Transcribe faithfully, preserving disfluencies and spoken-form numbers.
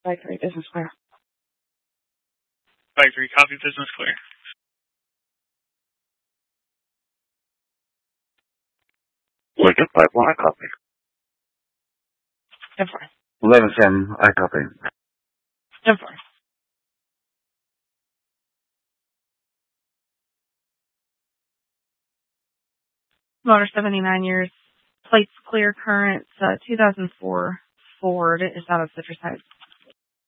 By three business clear. By three copy business clear. Lincoln five one, I copy. ten four. eleven seven, I copy. ten four. Motor seventy-nine years. Plates clear, current, uh, two thousand four Ford is out of Citrus Heights.